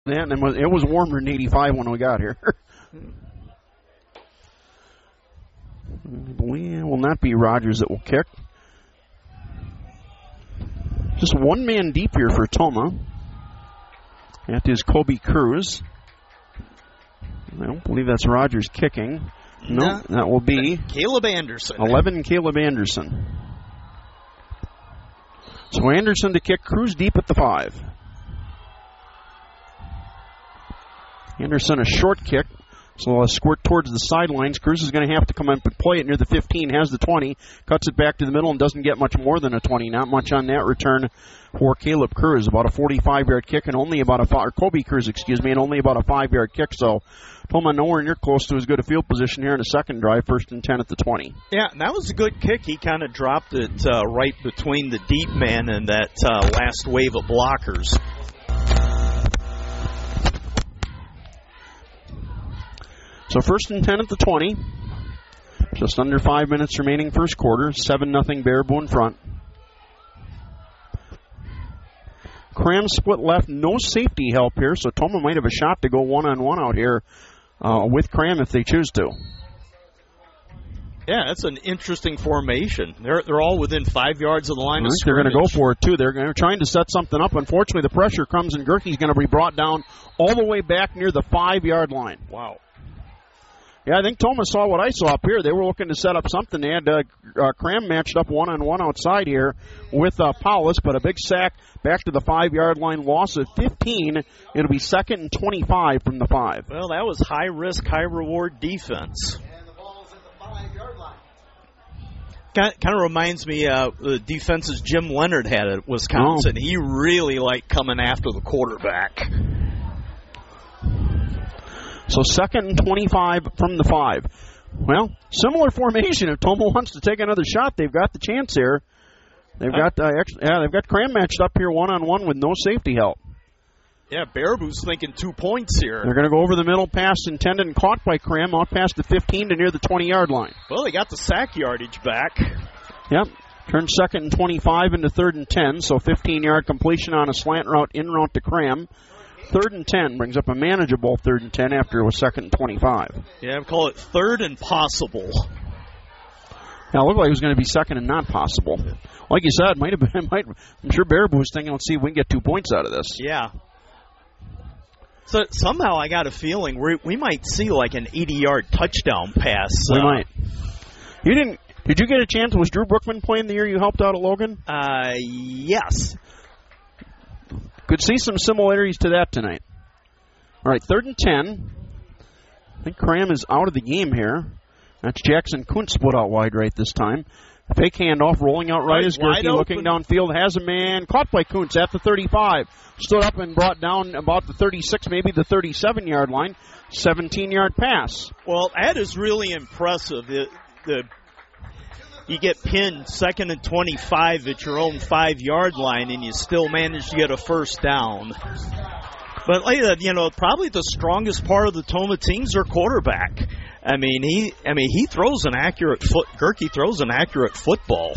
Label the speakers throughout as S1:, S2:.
S1: And it was warmer than 85 when we got here. It will not be Rogers that will kick. Just one man deep here for Tomah. That is Kobe Cruz. I don't believe that's Rogers kicking. No, that will be
S2: Caleb Anderson.
S1: 11, Caleb Anderson. So Anderson to kick, Cruz deep at the 5. Anderson a short kick, so a squirt towards the sidelines. Cruz is going to have to come up and play it near the 15, has the 20, cuts it back to the middle and doesn't get much more than a 20. Not much on that return for Caleb Cruz. About a 45-yard kick and only about or Kobe Cruz, and only about a 5-yard kick. So Tomah nowhere near close to as good a field position here in the second drive, 1st and 10 at the 20.
S2: Yeah, and that was a good kick. He kind of dropped it right between the deep man and that last wave of blockers.
S1: So 1st and 10 at the 20. Just under 5 minutes remaining first quarter. 7-0 Baraboo in front. Cram split left. No safety help here, so Tomah might have a shot to go one-on-one out here with Cram if they choose to.
S2: Yeah, that's an interesting formation. They're all within 5 yards of the line of scrimmage.
S1: They're going to go for it, too. They're trying to set something up. Unfortunately, the pressure comes, and Gerke's going to be brought down all the way back near the 5-yard line.
S2: Wow.
S1: Yeah, I think Tomah saw what I saw up here. They were looking to set up something. They had Cram matched up one-on-one outside here with Paulus, but a big sack back to the 5-yard line, loss of 15. It'll be 2nd and 25 from the 5.
S2: Well, that was high-risk, high-reward defense.
S3: And the ball's at the 5-yard line.
S2: Kind of reminds me of the defenses Jim Leonard had at Wisconsin. Oh. He really liked coming after the quarterback.
S1: So 2nd and 25 from the 5. Well, similar formation. If Tomah wants to take another shot, they've got the chance here. They've got they've got Cram matched up here one-on-one with no safety help.
S2: Yeah, Baraboo's thinking 2 points here.
S1: They're going to go over the middle, pass intended and caught by Cram, out past the 15 to near the 20-yard line.
S2: Well, they got the sack yardage back.
S1: Yep. Turn 2nd and 25 into 3rd and 10, so 15-yard completion on a slant route, in route to Cram. 3rd and 10 brings up a manageable 3rd and 10 after it was 2nd and 25.
S2: Yeah, I call it 3rd and possible.
S1: Now, it looked like it was going to be 2nd and not possible. Like you said, I'm sure Baraboo was thinking, let's see if we can get 2 points out of this.
S2: Yeah. So somehow I got a feeling we might see like an 80-yard touchdown pass.
S1: We might. Did you get a chance? Was Drew Brookman playing the year you helped out at Logan?
S2: Yes.
S1: Could see some similarities to that tonight. All right, 3rd and 10. I think Cram is out of the game here. That's Jackson Kuntz split out wide right this time. Fake handoff, rolling out right is Gerke, looking downfield, has a man, caught by Kuntz at the 35. Stood up and brought down about the 36, maybe the 37-yard line. 17-yard pass.
S2: Well, that is really impressive. You get pinned 2nd and 25 at your own 5-yard line, and you still manage to get a first down. But like that, probably the strongest part of the Tomah team is their quarterback. He throws an accurate Gerke throws an accurate football.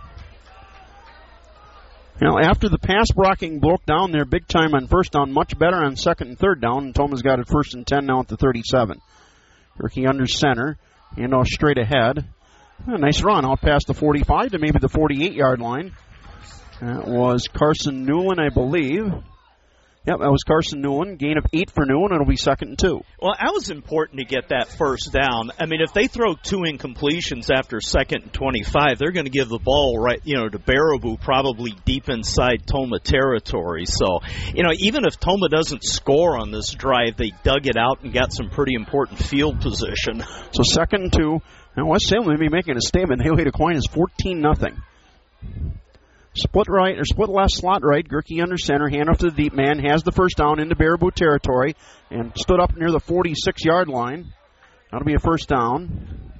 S1: Now, after the pass blocking broke down there big time on first down, much better on 2nd and 3rd down, and Tomah's got it 1st and 10 now at the 37. Gerke under center, handoff straight ahead. A nice run out past the 45 to maybe the 48-yard line. That was Carson Newland, I believe. Yep, that was Carson Newland. Gain of 8 for Newland. It'll be 2nd and 2.
S2: Well, that was important to get that first down. If they throw 2 incompletions after 2nd and 25, they're going to give the ball right, to Baraboo, probably deep inside Tomah territory. So, even if Tomah doesn't score on this drive, they dug it out and got some pretty important field position.
S1: So 2nd and 2. Now West Salem may be making a statement. Haley Dequine is 14-0. Split right or split left, slot right. Gerke under center, handoff to the deep man, has the first down into Baraboo territory, and stood up near the 46-yard line. That'll be a first down.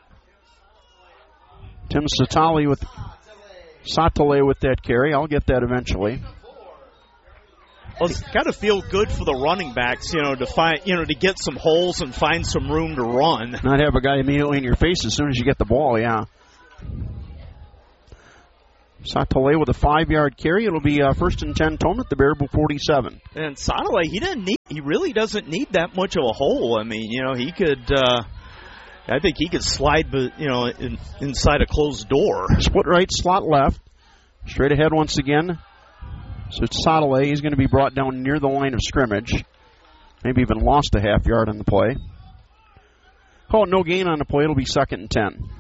S1: Tim Satale with that carry. I'll get that eventually.
S2: Well, it's got to feel good for the running backs, to find, to get some holes and find some room to run.
S1: Not have a guy immediately in your face as soon as you get the ball, yeah. Satale with a 5-yard carry. It'll be first and 10 Toma at the Baraboo 47.
S2: And Satale, he really doesn't need that much of a hole. I mean, he could. I think he could slide, inside a closed door.
S1: Split right, slot left. Straight ahead once again. So it's Satale. He's going to be brought down near the line of scrimmage. Maybe even lost a half yard on the play. Oh, no gain on the play. It'll be second and 10.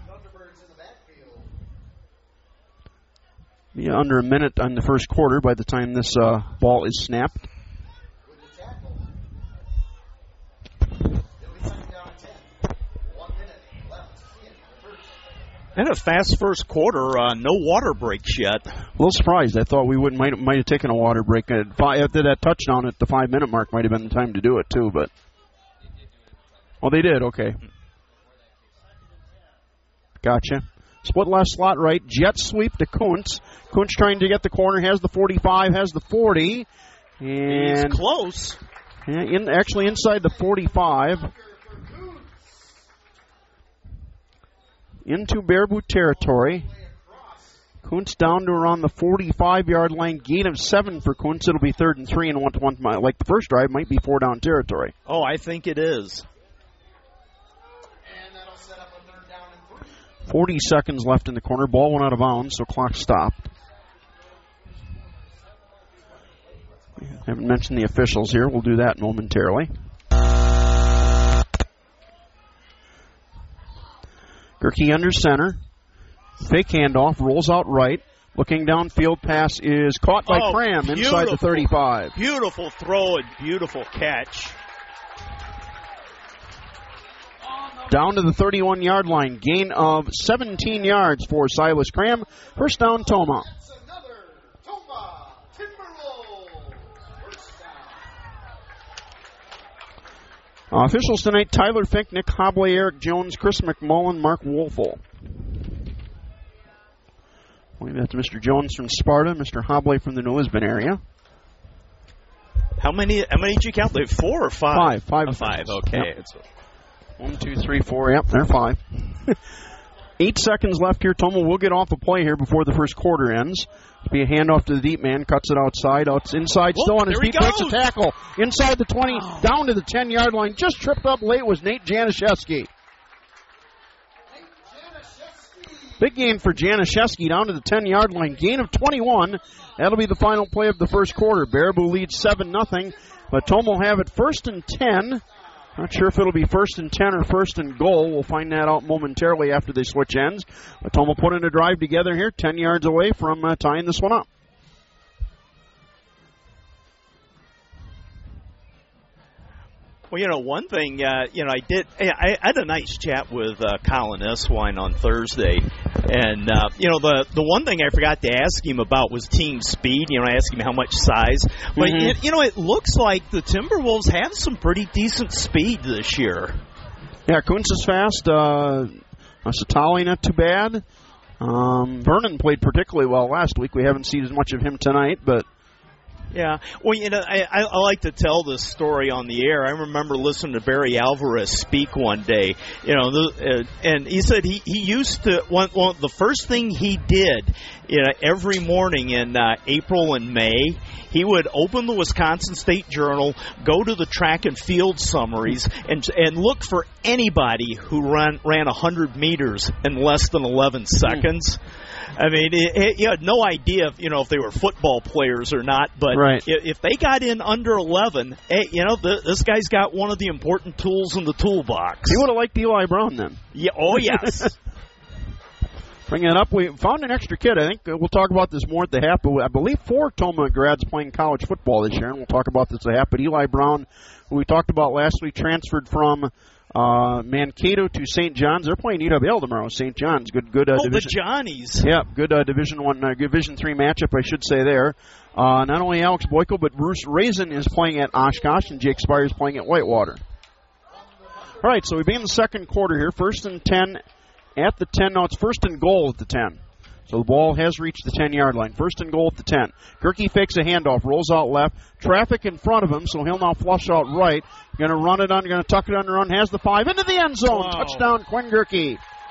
S1: Be under a minute on the first quarter by the time this ball is snapped.
S2: And a fast first quarter, no water breaks yet.
S1: A little surprised. I thought we might have taken a water break. After that touchdown at the 5-minute mark might have been the time to do it too, but... Oh, they did? Okay. Gotcha. Split left, slot right. Jet sweep to Kuntz. Kuntz trying to get the corner. Has the 45, has the 40. And
S2: he's close.
S1: Actually inside the 45. Into Baraboo territory. Kuntz down to around the 45-yard line. Gain of 7 for Kuntz. It'll be 3rd and 3, and one like the first drive might be 4-down territory.
S2: Oh, I think it is.
S1: 40 seconds left in the corner. Ball went out of bounds, so clock stopped. I haven't mentioned the officials here. We'll do that momentarily. Gerke under center. Fake handoff. Rolls out right. Looking downfield. Pass is caught by Cram inside the 35.
S2: Beautiful throw and beautiful catch.
S1: Down to the 31-yard line. Gain of 17 yards for Silas Cram. First down, Toma. Officials tonight, Tyler Fink, Nick Hobley, Eric Jones, Chris McMullen, Mark Wolfel. That's Mr. Jones from Sparta, Mr. Hobley from the New Lisbon area.
S2: How many did you count? 4 or 5?
S1: 5.
S2: 5, okay.
S1: Yep. 1, 2, 3, 4. Yep, they're 5. 8 seconds left here. Toma will get off a play here before the first quarter ends. It'll be a handoff to the deep man. Cuts it outside. Inside, still on his feet. Takes a tackle. Inside the 20, down to the 10-yard line. Just tripped up late was Nate Januszewski. Big gain for Januszewski down to the 10-yard line. Gain of 21. That'll be the final play of the first quarter. Baraboo leads 7-0, but Toma will have it first and 10. Not sure if it'll be first and 10 or first and goal. We'll find that out momentarily after they switch ends. But Toma put in a drive together here, 10 yards away from tying this one up.
S2: Well, one thing, I had a nice chat with Colin Eswine on Thursday. And, the one thing I forgot to ask him about was team speed. I asked him how much size. But, it looks like the Timberwolves have some pretty decent speed this year.
S1: Yeah, Kuntz is fast. Satali not too bad. Vernon played particularly well last week. We haven't seen as much of him tonight, but...
S2: Yeah. Well, I like to tell this story on the air. I remember listening to Barry Alvarez speak one day, and he said he used to, the first thing he did, every morning in April and May, he would open the Wisconsin State Journal, go to the track and field summaries, and look for anybody who ran 100 meters in less than 11 seconds. I mean, he had no idea, if they were football players or not. But
S1: right.
S2: If they got in under 11, this guy's got one of the important tools in the toolbox.
S1: He would have liked Eli Brown then.
S2: Yeah. Oh, yes.
S1: Bringing it up, we found an extra kid. I think we'll talk about this more at the half. But I believe 4 Toma grads playing college football this year, and we'll talk about this at the half. But Eli Brown, who we talked about last week, transferred from Mankato to St. John's. They're playing UWL tomorrow. St. John's, good division.
S2: The Johnnies.
S1: Yeah, good Division 1, Division 3 matchup, I should say there. Not only Alex Boyko, but Bruce Raisin is playing at Oshkosh, and Jake Spires playing at Whitewater. All right, so we begin the second quarter here. First and 10 at the 10. Now it's first and goal at the 10. So the ball has reached the 10-yard line. First and goal at the 10. Gerke fakes a handoff, rolls out left. Traffic in front of him, so he'll now flush out right. Going to run it on, going to tuck it under run. Has the 5 into the end zone.
S2: Wow.
S1: Touchdown, Quinn Gerke.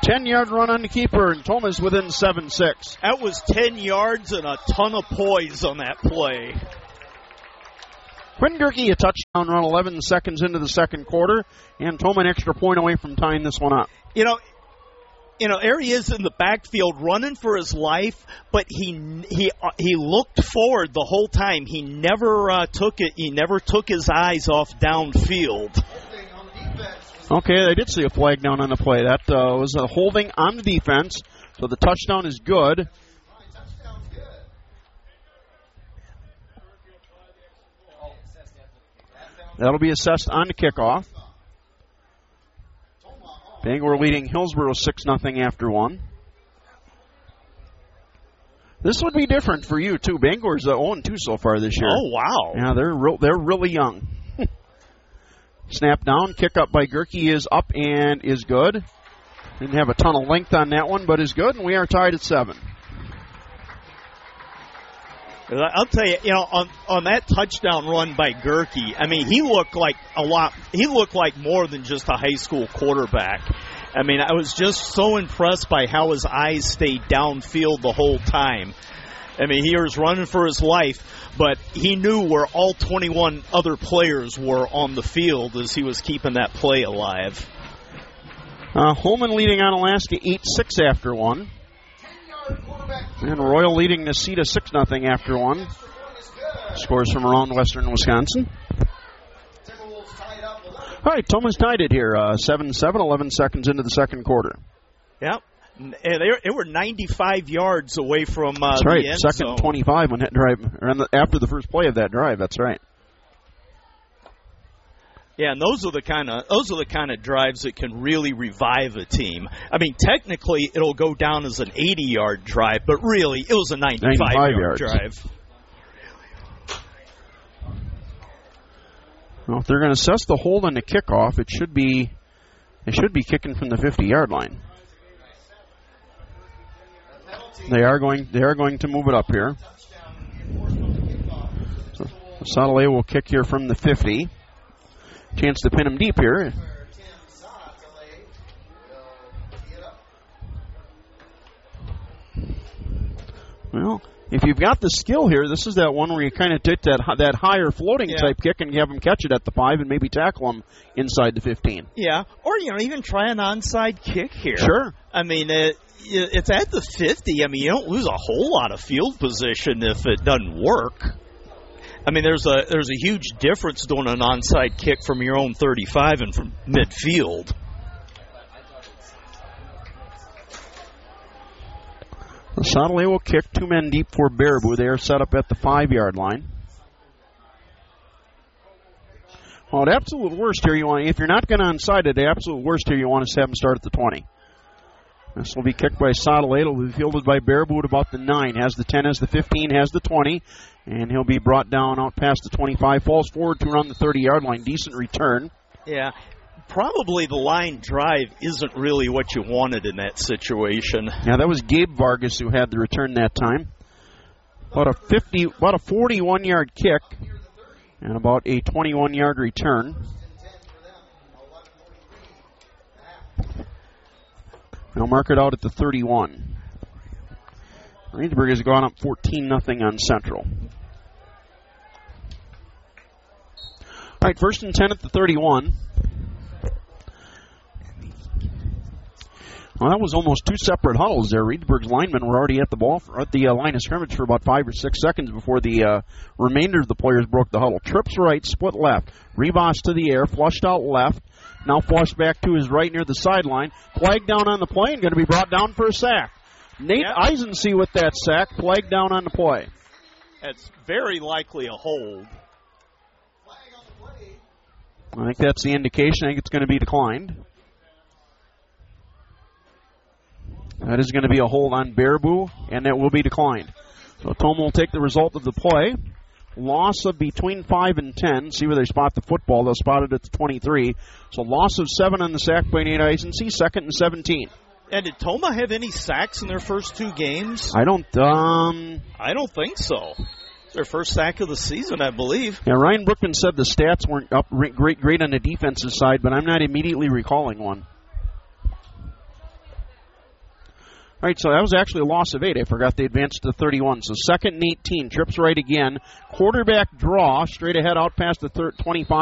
S1: 10-yard run on the keeper, and Toma's within 7-6.
S2: That was 10 yards and a ton of poise on that play.
S1: Quinn Gerke, a touchdown run 11 seconds into the second quarter, and Toma an extra point away from tying this one up.
S2: You know, there he is in the backfield running for his life, but he looked forward the whole time. He never took his eyes off downfield.
S1: Okay, they did see a flag down on the play. That was a holding on the defense, so the touchdown is good. That'll be assessed on the kickoff. Bangor leading Hillsboro 6-0 after one. This would be different for you, too. Bangor's 0-2 so far this year.
S2: Oh, wow.
S1: Yeah, they're really young. Snap down, kick up by Gerke is up and is good. Didn't have a ton of length on that one, but is good, and we are tied at 7.
S2: I'll tell you, on that touchdown run by Gerke, I mean, he looked like more than just a high school quarterback. I mean, I was just so impressed by how his eyes stayed downfield the whole time. I mean, he was running for his life, but he knew where all 21 other players were on the field as he was keeping that play alive.
S1: Holman leading on Alaska 8-6 after one. And Royal leading Necedah 6-0 after one. Scores from around western Wisconsin. All right, Toma's tied it here, 7-7, 11 seconds into the second quarter.
S2: Yep. And they were 95 yards away from
S1: that's right.
S2: The end
S1: Second
S2: zone.
S1: 25 on that drive, or after the first play of that drive. That's right.
S2: Yeah, and those are the kind of drives that can really revive a team. I mean, technically it'll go down as an 80-yard drive, but really it was a 95-yard drive.
S1: Well, if they're going to assess the hold on the kickoff, they should be kicking from the 50-yard line. They are going to move it up here. So Satale will kick here from the 50. Chance to pin him deep here. Well, if you've got the skill here, this is that one where you kind of take that higher floating type kick and have them catch it at the 5 and maybe tackle them inside the 15.
S2: Yeah, or even try an onside kick here.
S1: Sure.
S2: I mean, it's at the 50. I mean, you don't lose a whole lot of field position if it doesn't work. I mean, there's a huge difference doing an onside kick from your own 35 and from midfield.
S1: Satale will kick 2 men deep for Baraboo. They are set up at the 5-yard line. Well, the absolute worst here, if you're not going to onside it, the absolute worst here you want is to have them start at the 20. This will be kicked by Satale. It will be fielded by Baraboo at about the 9. Has the 10, has the 15, has the 20. And he'll be brought down out past the 25. Falls forward to around the 30-yard line. Decent return.
S2: Yeah. Probably the line drive isn't really what you wanted in that situation.
S1: Yeah, that was Gabe Vargas who had the return that time. About a 41-yard kick and about a 21-yard return. They'll mark it out at the 31. Reedsburg has gone up 14-0 on Central. All right, 1st and 10 at the 31. Well, that was almost 2 separate huddles there. Reedsburg's linemen were already at the line of scrimmage for about 5 or 6 seconds before the remainder of the players broke the huddle. Trips right, split left. Rivas to the air, flushed out left. Now flushed back to his right near the sideline. Flag down on the play and going to be brought down for a sack. Nate Eisensee with that sack. Flag down on the play.
S2: That's very likely a hold.
S1: I think that's the indication. I think it's going to be declined. That is going to be a hold on Baraboo, and that will be declined. So Toma will take the result of the play. Loss of between 5 and 10. See where they spot the football. They'll spot it at the 23. So loss of 7 on the sack by Nate Eisensee. 2nd and 17.
S2: And did Toma have any sacks in their first 2 games?
S1: I don't
S2: think so. It's their first sack of the season, I believe.
S1: Yeah, Ryan Brookman said the stats weren't up great on the defensive side, but I'm not immediately recalling one. All right, so that was actually a loss of 8. I forgot they advanced to 31. So 2nd and 18. Trips right again. Quarterback draw. Straight ahead out past the 25.